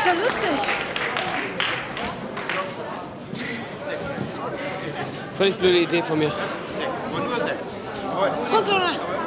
ist ja lustig. Völlig blöde Idee von mir. Prost, Luna.